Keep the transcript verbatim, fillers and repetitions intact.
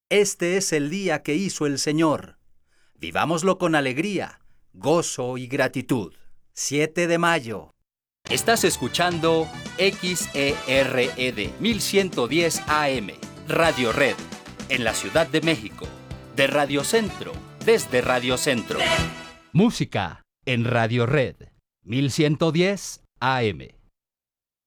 Este es el día que hizo el Señor. Vivámoslo con alegría, gozo y gratitud. siete de mayo. Estás escuchando X E R E D mil ciento diez A M, Radio Red, en la Ciudad de México. De Radio Centro, desde Radio Centro. Música en Radio Red, mil ciento diez A M.